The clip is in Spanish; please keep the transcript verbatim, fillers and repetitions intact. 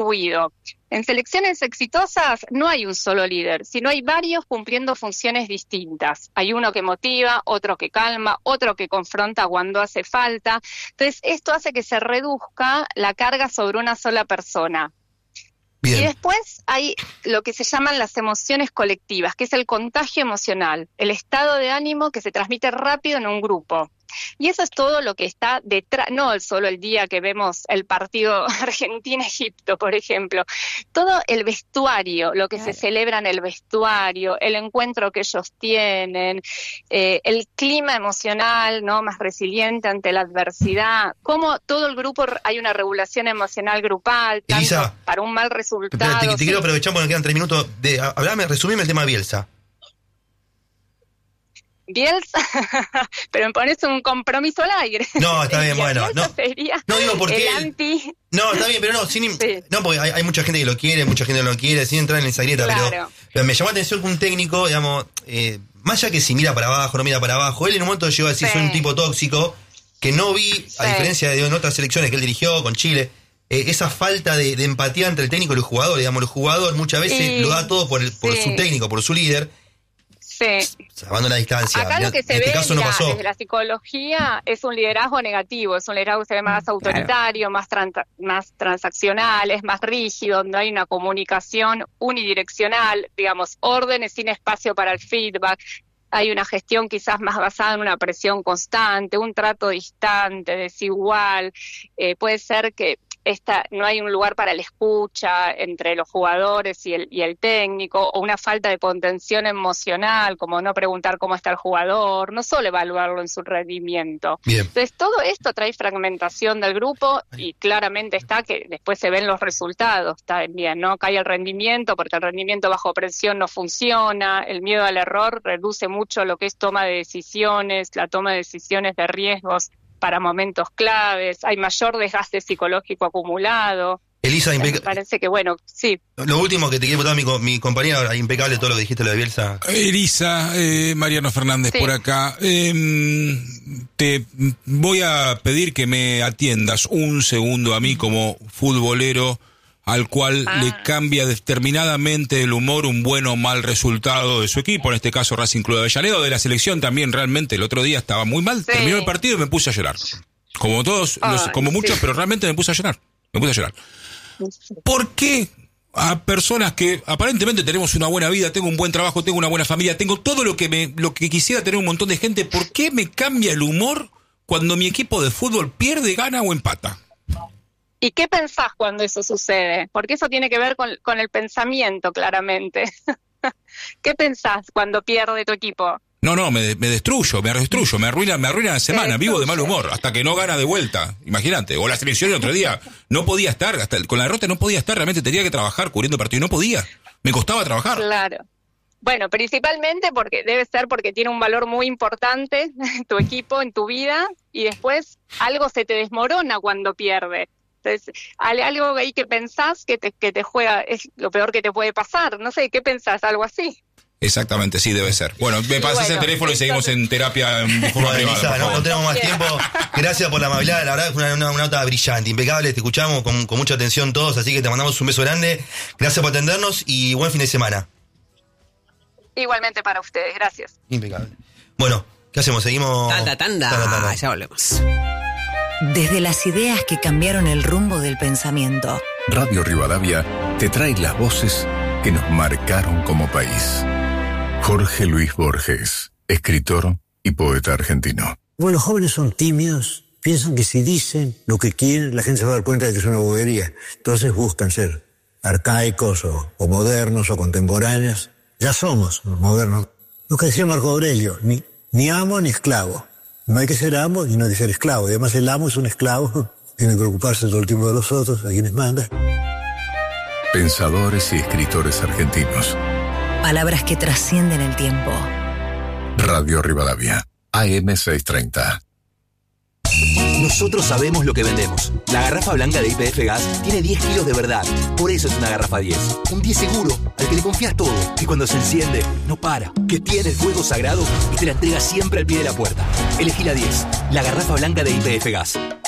distribuido. En selecciones exitosas no hay un solo líder, sino hay varios cumpliendo funciones distintas. Hay uno que motiva, otro que calma, otro que confronta cuando hace falta. Entonces, esto hace que se reduzca la carga sobre una sola persona. Bien. Y después hay lo que se llaman las emociones colectivas, que es el contagio emocional, el estado de ánimo que se transmite rápido en un grupo. Y eso es todo lo que está detrás, no solo el día que vemos el partido Argentina-Egipto, por ejemplo. Todo el vestuario, lo que claro. se celebra en el vestuario, el encuentro que ellos tienen, eh, el clima emocional, ¿no?, más resiliente ante la adversidad, cómo todo el grupo hay una regulación emocional grupal, tanto Elisa, para un mal resultado. Te, te, te sí. quiero aprovechar porque nos quedan tres minutos. De, hablame, resumime el tema de Bielsa. Bielsa, pero me pones un compromiso al aire. No, está bien, bueno. No, sería no digo porque el anti. No, está bien, pero no, sin, sí. no porque hay, hay mucha gente que lo quiere, mucha gente que no lo quiere, sin entrar en esa grieta, claro. pero, pero me llamó la atención que un técnico, digamos, eh, más allá que si mira para abajo, no mira para abajo, él en un momento llegó a decir, sí. soy un tipo tóxico, que no vi, sí. a diferencia de en otras selecciones que él dirigió con Chile, eh, esa falta de, de empatía entre el técnico y los jugadores, digamos, el jugador muchas veces y, lo da todo por, el, por sí. su técnico, por su líder. Sí. Salvando la distancia. Acá lo que se en este ve caso no pasó. desde la psicología es un liderazgo negativo, es un liderazgo que se ve más autoritario, claro. más, trans, más transaccional, es más rígido, donde hay una comunicación unidireccional, digamos, órdenes sin espacio para el feedback. Hay una gestión quizás más basada en una presión constante, un trato distante, desigual. Eh, puede ser que esta, no hay un lugar para la escucha entre los jugadores y el, y el técnico, o una falta de contención emocional, como no preguntar cómo está el jugador, no solo evaluarlo en su rendimiento. Bien. Entonces todo esto trae fragmentación del grupo y claramente está que después se ven los resultados también, ¿no? Cae el rendimiento porque el rendimiento bajo presión no funciona, el miedo al error reduce mucho lo que es toma de decisiones, la toma de decisiones de riesgos para momentos claves, hay mayor desgaste psicológico acumulado. Elisa, impeca- me parece que bueno, sí. Lo último que te quiero preguntar, mi, mi compañera, impecable todo lo que dijiste, lo de Bielsa. Elisa, eh, Mariano Fernández sí. por acá. Eh, te voy a pedir que me atiendas un segundo a mí como futbolero al cual ah. le cambia determinadamente el humor un buen o mal resultado de su equipo, en este caso Racing Club de Avellaneda, o de la selección también. Realmente el otro día estaba muy mal, sí. terminó el partido y me puse a llorar. Como todos, Ay, los, como muchos, sí. pero realmente me puse a llorar. Me puse a llorar. ¿Por qué a personas que aparentemente tenemos una buena vida, tengo un buen trabajo, tengo una buena familia, tengo todo lo que me, lo que quisiera tener un montón de gente, ¿por qué me cambia el humor cuando mi equipo de fútbol pierde, gana o empata? ¿Y qué pensás cuando eso sucede? Porque eso tiene que ver con, con el pensamiento, claramente. ¿Qué pensás cuando pierde tu equipo? No, no, me, me destruyo, me destruyo, me arruina, me arruina la semana, vivo de mal humor, hasta que no gana de vuelta, imagínate. O la selección el otro día, no podía estar, hasta el, con la derrota no podía estar, realmente tenía que trabajar cubriendo partido, no podía, me costaba trabajar. Claro. Bueno, principalmente porque debe ser porque tiene un valor muy importante tu equipo en tu vida, y después algo se te desmorona cuando pierde. Entonces, algo ahí que pensás que te, que te juega, es lo peor que te puede pasar. No sé, ¿qué pensás? ¿Algo así? Exactamente, sí, debe ser. Bueno, me pasas bueno, el teléfono y seguimos en terapia en forma privada. Elisa, no, no tenemos más tiempo. Gracias por la amabilidad, la verdad es una, una, una nota brillante, impecable, te escuchamos con, con mucha atención todos, así que te mandamos un beso grande. Gracias por atendernos y buen fin de semana. Igualmente para ustedes, gracias. Impecable. Bueno, ¿qué hacemos? Seguimos... Tanda, tanda, tanda, tanda. Ya volvemos. Desde las ideas que cambiaron el rumbo del pensamiento. Radio Rivadavia te trae las voces que nos marcaron como país. Jorge Luis Borges, escritor y poeta argentino. Bueno, los jóvenes son tímidos, piensan que si dicen lo que quieren, la gente se va a dar cuenta de que es una bobería. Entonces buscan ser arcaicos o, o modernos o contemporáneos. Ya somos modernos. Lo que decía Marco Aurelio, ni, ni amo ni esclavo. No hay que ser amo y no hay que ser esclavo. Y además el amo es un esclavo, tiene que preocuparse todo el tiempo de los otros, a quienes manda. Pensadores y escritores argentinos. Palabras que trascienden el tiempo. Radio Rivadavia, A M seiscientos treinta. Nosotros sabemos lo que vendemos. La garrafa blanca de Y P F Gas tiene diez kilos de verdad. Por eso es una garrafa diez. Un diez seguro, al que le confías todo. Que cuando se enciende, no para. Que tiene el fuego sagrado y te la entrega siempre al pie de la puerta. Elegí la diez, la garrafa blanca de Y P F Gas.